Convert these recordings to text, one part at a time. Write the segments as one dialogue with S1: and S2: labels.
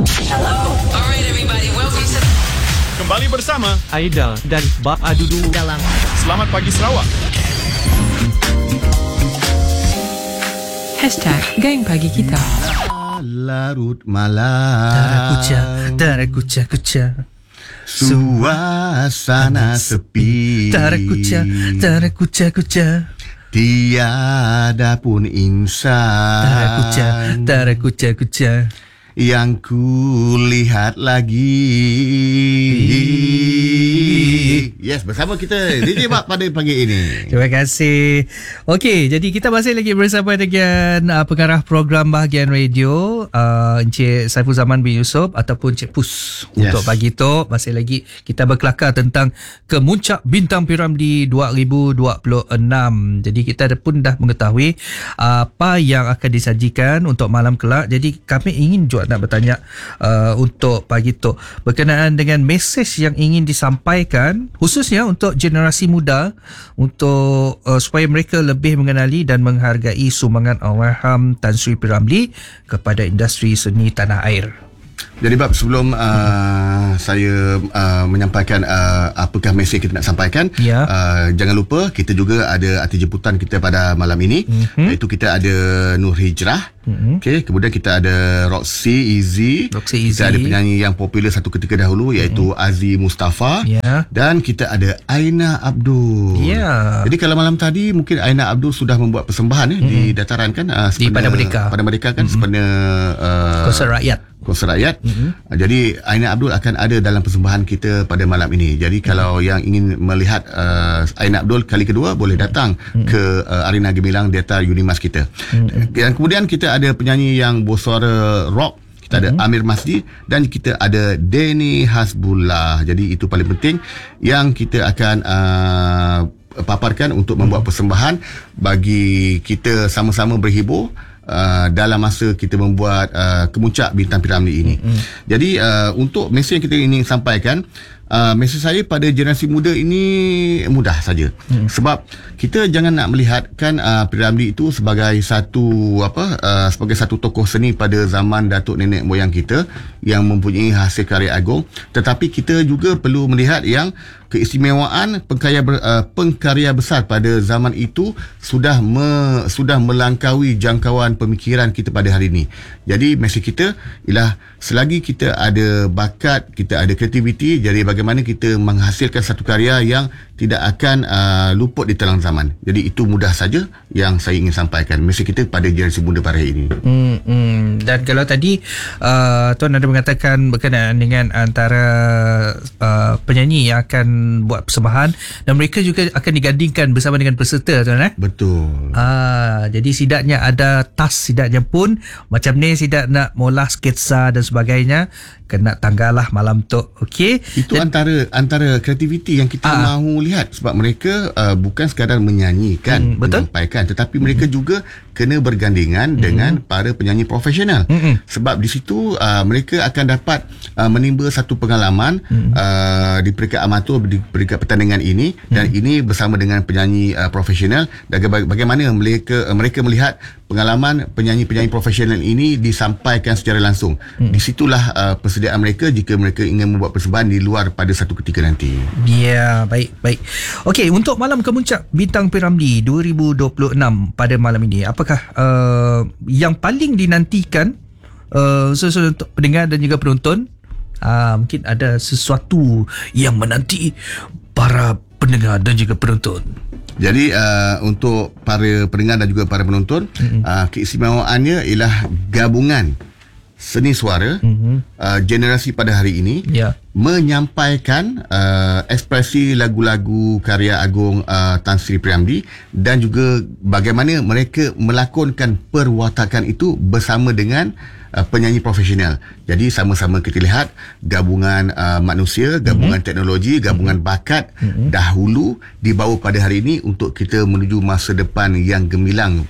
S1: Hello. Alright everybody, welcome to...
S2: Kembali bersama
S3: Aidal dan Bak Adudu
S1: dalam
S2: Selamat Pagi Sarawak.
S1: #Geng Pagi Kita.
S4: Larut malam,
S5: Tarakucha
S4: suasana sepi,
S5: Tarakucha
S4: tiada pun insan
S5: Tarakucha
S4: yang kulihat lagi. Yes, bersama kita DJ Mak pada pagi ini.
S5: Terima kasih. Okey, jadi kita masih lagi bersama dengan pengarah program Bahagian Radio, Encik Saiful Zaman bin Yusof ataupun Cik Pus.
S4: Yes.
S5: Untuk pagi tu masih lagi kita berkelakar tentang Kemuncak Bintang Piramli 2026. Jadi kita pun dah mengetahui apa yang akan disajikan untuk malam kelak. Jadi kami ingin juga nak bertanya untuk pagi tu berkenaan dengan mesej yang ingin disampaikan khususnya untuk generasi muda untuk supaya mereka lebih mengenali dan menghargai sumbangan Allahyarham Tan Sri P. Ramlee kepada industri seni tanah air.
S4: Jadi Bab, sebelum saya menyampaikan apakah mesej kita nak sampaikan,
S5: Ya.
S4: Jangan lupa kita juga ada arti jemputan kita pada malam ini, iaitu kita ada Nur Hijrah, okay, kemudian kita ada Roxy Easy, kita ada penyanyi yang popular satu ketika dahulu iaitu Aziz Mustafa,
S5: Ya.
S4: dan kita ada Aina Abdul.
S5: Ya.
S4: Jadi kalau malam tadi mungkin Aina Abdul sudah membuat persembahan di dataran kan,
S5: Di Padang Merdeka.
S4: Padang Merdeka kan, sempena konser rakyat. Jadi Aina Abdul akan ada dalam persembahan kita pada malam ini. Jadi kalau yang ingin melihat Aina Abdul kali kedua, boleh datang ke Arena Gemilang Data Unimas kita. Dan kemudian kita ada penyanyi yang bersuara rock. Kita ada Amir Masdi dan kita ada Denny Hasbullah. Jadi itu paling penting yang kita akan paparkan untuk membuat persembahan bagi kita sama-sama berhibur dalam masa kita membuat Kemuncak Bintang Piramli ini. Jadi untuk mesej yang kita ingin sampaikan, mesej saya pada generasi muda ini mudah saja. Sebab kita jangan nak melihatkan P. Ramlee itu sebagai satu sebagai satu tokoh seni pada zaman datuk nenek moyang kita yang mempunyai hasil karya agung, tetapi kita juga perlu melihat yang keistimewaan pengkarya besar pada zaman itu sudah melangkaui jangkauan pemikiran kita pada hari ini. Jadi mesej kita ialah selagi kita ada bakat, kita ada kreativiti, jadi bagaimana kita menghasilkan satu karya yang tidak akan luput di telang zaman. Jadi itu mudah saja yang saya ingin sampaikan. Mesej kita pada generasi muda pada hari ini.
S5: Dan kalau tadi Tuan ada mengatakan berkenaan dengan antara penyanyi yang akan buat persembahan dan mereka juga akan digandingkan bersama dengan peserta, Tuan
S4: Betul.
S5: Jadi sidaknya ada tas, sidaknya pun macam ni, sidak nak molah sketsa dan sebagainya, kena tanggalah malam tu. Okey.
S4: Itu antara kreativiti yang kita mahu lihat, sebab mereka bukan sekadar menyanyikan, menyampaikan, tetapi mereka juga kena bergandingan dengan para penyanyi profesional. Sebab di situ mereka akan dapat menimba satu pengalaman di peringkat amatur, di peringkat pertandingan ini, dan ini bersama dengan penyanyi profesional, dan bagaimana mereka melihat pengalaman penyanyi-penyanyi profesional ini disampaikan secara langsung. Di situlah persediaan mereka jika mereka ingin membuat persembahan di luar pada satu ketika nanti.
S5: Ya, baik. Okey, untuk malam Kemuncak Bintang Piramli 2026 pada malam ini, apakah yang paling dinantikan untuk pendengar dan juga penonton? Mungkin ada sesuatu yang menanti para pendengar dan juga penonton.
S4: Jadi untuk para pendengar dan juga para penonton, keistimewaannya ialah gabungan seni suara generasi pada hari ini, menyampaikan ekspresi lagu-lagu karya agung Tan Sri P. Ramlee, dan juga bagaimana mereka melakonkan perwatakan itu bersama dengan penyanyi profesional. Jadi sama-sama kita lihat gabungan manusia, gabungan teknologi, gabungan bakat dahulu dibawa pada hari ini untuk kita menuju masa depan yang gemilang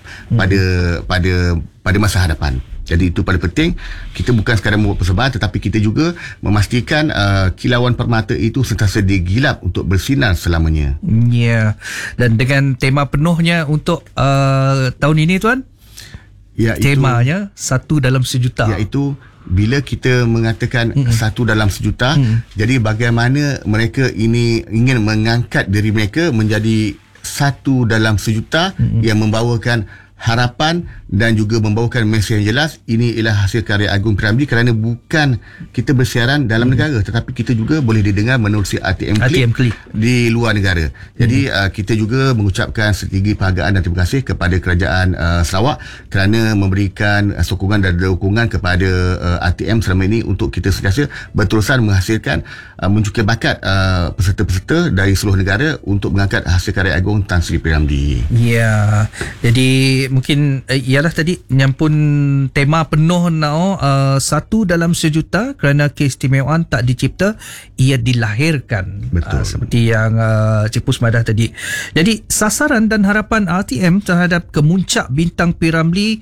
S4: pada masa hadapan. Jadi itu paling penting. Kita bukan sekadar membuat persembahan, tetapi kita juga memastikan kilauan permata itu sentiasa digilap untuk bersinar selamanya.
S5: Ya. Dan dengan tema penuhnya untuk tahun ini, Tuan,
S4: iaitu,
S5: temanya Satu Dalam Sejuta,
S4: iaitu bila kita mengatakan satu dalam sejuta, jadi bagaimana mereka ini ingin mengangkat diri mereka menjadi satu dalam sejuta yang membawakan harapan dan juga membawakan mesej yang jelas. Ini ialah hasil karya Agung Piramli, kerana bukan kita bersiaran dalam negara, tetapi kita juga boleh didengar menerusi RTM Klik di luar negara. Jadi kita juga mengucapkan setinggi penghargaan dan terima kasih kepada Kerajaan Sarawak kerana memberikan sokongan dan dukungan kepada RTM selama ini untuk kita sentiasa berterusan menghasilkan mencukir bakat peserta-peserta dari seluruh negara untuk mengangkat hasil karya Agung Tan Sri Piramli.
S5: Ya, jadi mungkin ialah tadi nyampun tema penuh satu dalam sejuta, kerana keistimewaan tak dicipta, ia dilahirkan.
S4: Betul.
S5: Seperti yang Cik Pusmadah tadi. Jadi sasaran dan harapan RTM terhadap kemuncak bintang Piramli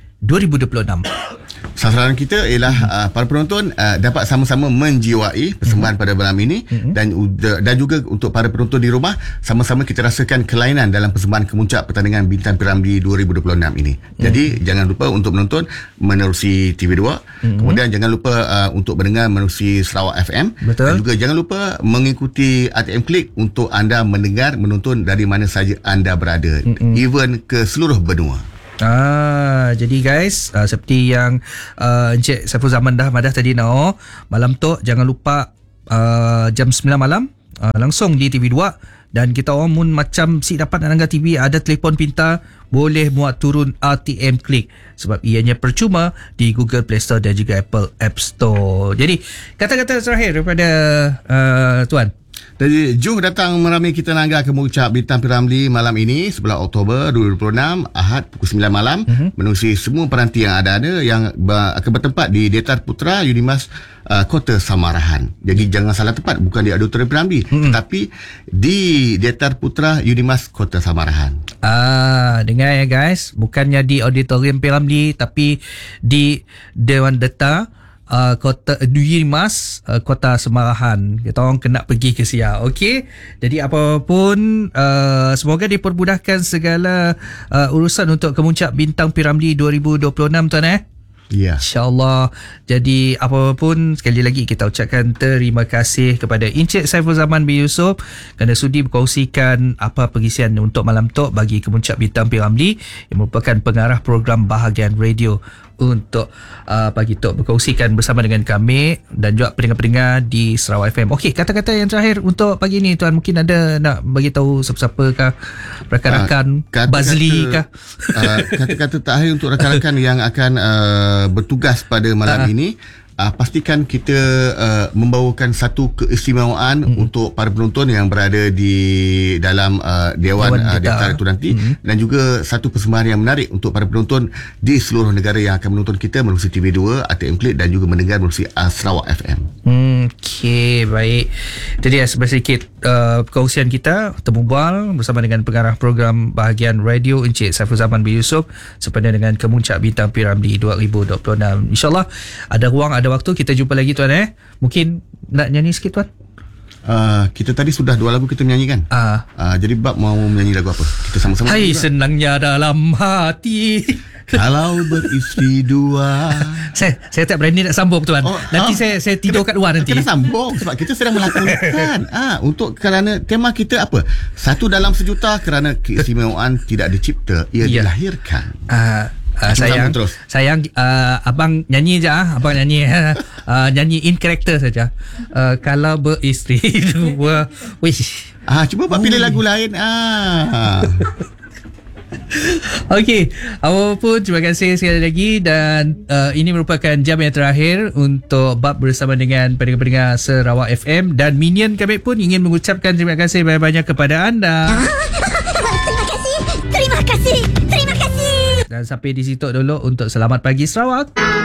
S5: 2026.
S4: Sasaran kita ialah para penonton dapat sama-sama menjiwai persembahan pada malam ini, dan juga untuk para penonton di rumah, sama-sama kita rasakan kelainan dalam persembahan kemuncak pertandingan Bintang Piramli 2026 ini. Jadi jangan lupa untuk menonton menerusi TV2, kemudian jangan lupa untuk mendengar menerusi Sarawak FM.
S5: Betul.
S4: Dan juga jangan lupa mengikuti RTM Klik untuk anda mendengar, menonton dari mana saja anda berada, even ke seluruh benua.
S5: Jadi guys, seperti yang Encik Saiful Zaman dah madah tadi malam tu jangan lupa jam 9 malam langsung di TV2, dan kita orang pun macam si dapat nak langgar TV, ada telefon pintar, boleh muat turun RTM Klik sebab ianya percuma di Google Play Store dan juga Apple App Store. Jadi kata-kata terakhir daripada Tuan.
S4: Jadi jom datang meramai kita langgar kemuncak Bintang Piramli malam ini 11 Oktober 2026 Ahad pukul 9 malam, menerusi semua peranti yang ada yang akan bertempat di Datar Putra Unimas Kota Samarahan. Jadi jangan salah tempat, bukan di Auditorium Piramli, tetapi di Datar Putra Unimas Kota Samarahan.
S5: Dengar ya guys, bukannya di Auditorium Piramli tapi di Dewan Data Kota Unimas Kota Semarahan. Kita orang kena pergi ke Sia. Okey. Jadi apapun, semoga dipermudahkan segala urusan untuk kemuncak Bintang Piramli 2026 tuan
S4: Ya.
S5: InsyaAllah. Jadi apapun, sekali lagi kita ucapkan terima kasih kepada Encik Saiful Zaman bin Yusof kerana sudi berkongsikan apa pengisian untuk malam tu bagi kemuncak Bintang Piramli, yang merupakan pengarah program bahagian radio untuk pagi tu berkongsikan bersama dengan kami dan juga pendengar-pendengar di Sarawak FM. Okey, kata-kata yang terakhir untuk pagi ni tuan, mungkin ada nak bagi tahu siapa-siapa kah, rakan-rakan Bazli kah?
S4: Kata-kata terakhir untuk rakan-rakan yang akan bertugas pada malam ini, pastikan kita membawakan satu keistimewaan untuk para penonton yang berada di dalam Dewan Datar itu nanti, dan juga satu persembahan yang menarik untuk para penonton di seluruh negara yang akan menonton kita melalui TV2, RTM Klik dan juga mendengar melalui Sarawak FM.
S5: Okey, baik. Jadi sedikit perkongsian kita temu bual bersama dengan pengarah program bahagian radio Encik Saiful Zaman bin Yusof sepanjang dengan kemuncak Bintang Piramli 2026. InsyaAllah ada ruang, ada waktu kita jumpa lagi tuan. Mungkin nak nyanyi sikit tuan?
S4: Kita tadi sudah 2 lagu kita menyanyikan. Jadi Bab mau menyanyi lagu apa? Kita sama-sama.
S5: Hai senangnya dalam hati
S4: kalau beristri 2.
S5: Saya tak berani nak sambung tuan. Nanti saya tidur kat luar nanti.
S4: Kita sambung sebab kita sedang melakonkan. Untuk kerana tema kita apa? Satu dalam sejuta, kerana keistimewaan tidak dicipta, ia dilahirkan. Sayang abang nyanyi je abang nyanyi nyanyi in character saja. Kalau beristri 2. Wish. Cuba Pak pilih lagu lain.
S5: Okey, apapun terima kasih sekali lagi, dan ini merupakan jam yang terakhir untuk Bab bersama dengan pendengar-pendengar Sarawak FM, dan minion kami pun ingin mengucapkan terima kasih banyak-banyak kepada anda. Terima kasih. Dan sampai di situ dulu untuk Selamat Pagi Sarawak.